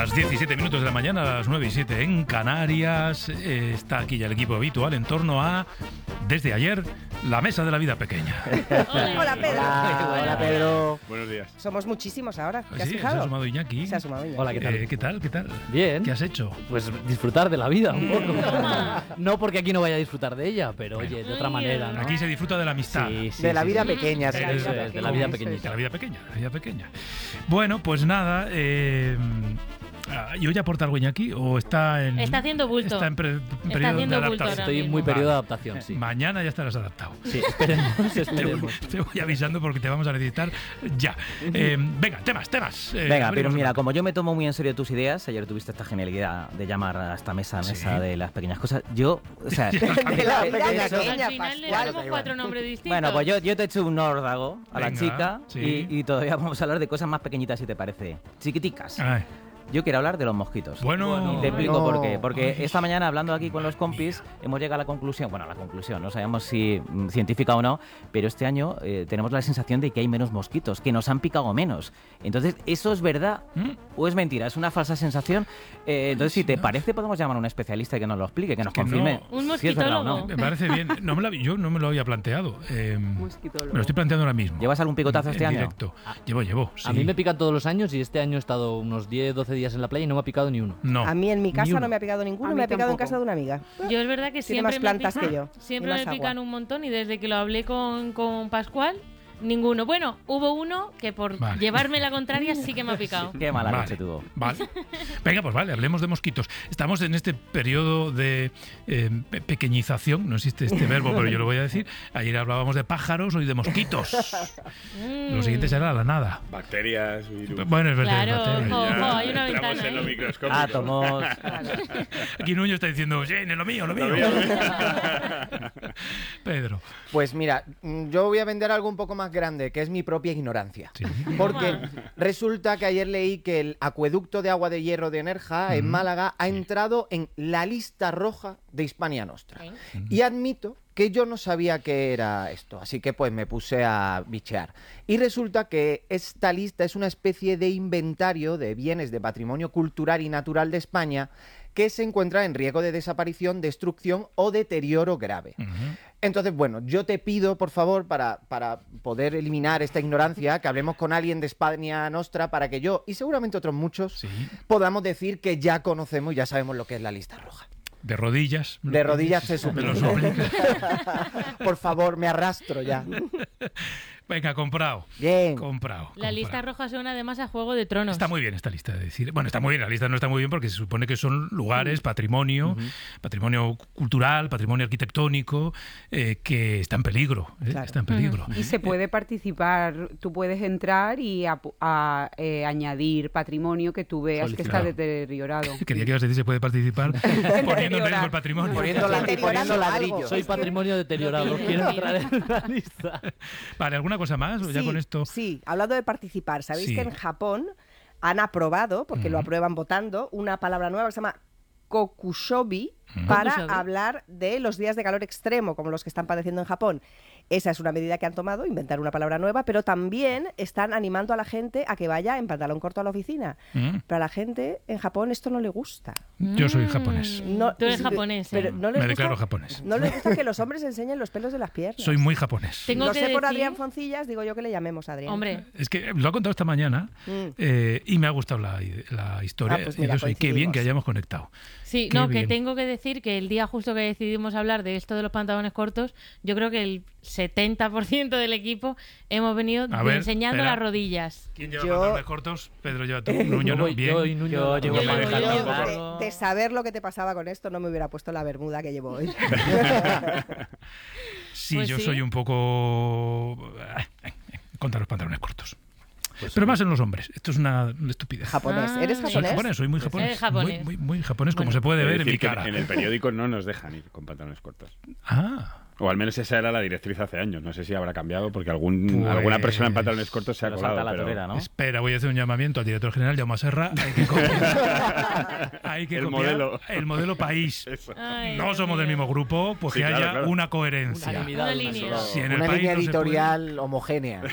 las 17 minutos de la mañana, a las 9:07 en Canarias. Está aquí ya el equipo habitual en torno a, desde ayer, la mesa de la vida pequeña. Hola, Pedro. Hola, Pedro. Buenos días. Somos muchísimos ahora. ¿Te has Sí, fijado? se ha sumado Iñaki. Se ha sumado Iñaki. Hola, ¿qué tal? ¿Qué tal? ¿Qué tal? Bien. ¿Qué has hecho? Pues disfrutar de la vida un poco. No porque aquí no vaya a disfrutar de ella, pero oye, de otra manera, ¿no? Aquí se disfruta de la amistad. De la vida pequeña, sí. Eso es, de la vida De pequeñita. la vida pequeña, la vida pequeña. Bueno, pues nada. ¿Y hoy aporta algo Iñaki o está en. Está haciendo bulto. Está en periodo haciendo de bulto adaptación? ahora Estoy en muy mismo. periodo de adaptación, sí. Mañana ya estarás adaptado. Sí, esperemos. Te voy avisando porque te vamos a necesitar ya. Venga, temas. Venga, pero abrimos mira, una- como yo me tomo muy en serio tus ideas, ayer tuviste esta genialidad de llamar a esta mesa de las pequeñas cosas. Yo, o sea, De la vida pequeñas pequeña, cosas. Al final le Pascual. damos 4 nombres distintos. Bueno, pues yo te echo un órdago a la Venga, chica sí. y todavía vamos a hablar de cosas más pequeñitas, si te parece. Chiquiticas. Ay, Yo quiero hablar de los mosquitos. bueno, Y te explico No. por qué. Porque esta mañana, hablando aquí con los compis, hemos llegado a la conclusión, no sabemos si científica o no, pero este año tenemos la sensación de que hay menos mosquitos, que nos han picado menos. Entonces, ¿eso es verdad o es mentira? ¿Es una falsa sensación? Entonces, si te parece, podemos llamar a un especialista y que nos lo explique, que nos que confirme no. Un si es verdad o no. mosquitólogo. me parece bien. Yo no me lo había planteado. Me lo estoy planteando ahora mismo. ¿Llevas algún picotazo este En año? directo. Llevo. Sí. A mí me pican todos los años y este año he estado unos 10, 12 días en la playa y no me ha picado ni uno. No. A mí en mi Ni casa uno. no me ha picado ninguno, A mí me ha picado en tampoco. casa de una amiga. Yo es verdad que Tiene más siempre plantas que yo. Siempre Y me más agua. pican un montón y desde que lo hablé con Pascual, ninguno. Bueno, hubo uno que por Vale. llevarme la contraria sí que me ha picado. Qué mala Vale, noche tuvo. Vale. Venga, pues vale, hablemos de mosquitos. Estamos en este periodo de pequeñización, no existe este verbo, pero yo lo voy a decir. Ayer hablábamos de pájaros, hoy de mosquitos. Lo siguiente será la nada. Bacterias, virus. Bueno, es verdad. Claro, bacterias. ojo, Ya hay una entramos ventana en lo ahí. microscópico. Átomos. Aquí Nuño está diciendo, sí, lo mío. Pedro. Pues mira, yo voy a vender algo un poco más grande, que es mi propia ignorancia. Sí. Porque resulta que ayer leí que el acueducto de agua de hierro de Nerja, en Málaga, ha entrado en la lista roja de Hispania Nostra. Y admito que yo no sabía qué era esto, así que pues me puse a bichear. Y resulta que esta lista es una especie de inventario de bienes de patrimonio cultural y natural de España que se encuentra en riesgo de desaparición, destrucción o deterioro grave. Entonces, bueno, yo te pido, por favor, para poder eliminar esta ignorancia, que hablemos con alguien de Hispania Nostra para que yo, y seguramente otros muchos, Sí. podamos decir que ya conocemos y ya sabemos lo que es la lista roja. De rodillas. De rodillas te Me suplico. lo suplicas. Por favor, me arrastro ya. Venga, comprado. Bien. Comprado. La lista roja suena además a Juego de Tronos. Está muy bien esta lista, de decir. Bueno, está muy bien, la lista no está muy bien porque se supone que son lugares, patrimonio cultural, patrimonio arquitectónico, que está en peligro. Claro. Está en peligro. Y se puede participar, tú puedes entrar y añadir patrimonio que tú veas que está Solicitar. deteriorado. Quería que ibas a decir se puede participar poniendo en riesgo el patrimonio. Poniendo Deteriorando ladrillos. algo. Soy patrimonio deteriorado, quiero entrar en la lista. Vale, ¿alguna cosa más? ¿O ya Sí, con esto? Sí, hablando de participar, ¿sabéis Sí. que en Japón han aprobado, porque lo aprueban votando, una palabra nueva que se llama kokushobi para Kokushobi. hablar de los días de calor extremo, como los que están padeciendo en Japón? Esa es una medida que han tomado, inventar una palabra nueva, pero también están animando a la gente a que vaya en pantalón corto a la oficina. Mm. Pero a la gente en Japón esto no le gusta. Yo soy japonés. No, Tú eres japonés, pero ¿eh? no les Me gusta- declaro japonés. No les gusta que los hombres enseñen los pelos de las piernas. Soy muy japonés. Tengo Lo que sé por decir- Adrián Foncillas, digo yo que le llamemos a Adrián. Hombre, Es que lo ha contado esta mañana y me ha gustado la historia. Ah, pues y mira, eso, y qué bien coincidimos. que hayamos conectado. sí, Qué no, que bien. tengo que decir que el día justo que decidimos hablar de esto de los pantalones cortos, yo creo que el 70% del equipo hemos venido A ver, enseñando espera. las rodillas. ¿Quién lleva Yo- pantalones cortos? Pedro lleva tú. Nuño, ¿no? Bien. Yo y Nuño. Yo llevo Yo pareja llevo- yo- largo. De saber lo que te pasaba con esto, no me hubiera puesto la bermuda que llevo hoy. Sí, Pues yo sí. soy un poco contra los pantalones cortos. Pero más en los hombres. Esto es una estupidez. Japonés. Ah. ¿Eres Soy Soy japonés? japonés, soy muy japonés. Eres japonés. Muy japonés, como se puede He de ver en mi decir que cara. En el periódico no nos dejan ir con pantalones cortos. Ah, O al menos esa era la directriz hace años. No sé si habrá cambiado porque Pues- alguna persona en pantalones cortos se ha Pero colado. salta la pero- torera, ¿no? espera, voy a hacer un llamamiento al director general, Jaume Serra. Hay que copiar, hay que El copiar modelo. el modelo país. Eso. Ay, No Dios somos del mío. mismo grupo, pues Sí, que claro, haya claro. una coherencia. Unanimidad, Una una línea. sola- Si en el Una país línea no se puede- editorial homogénea.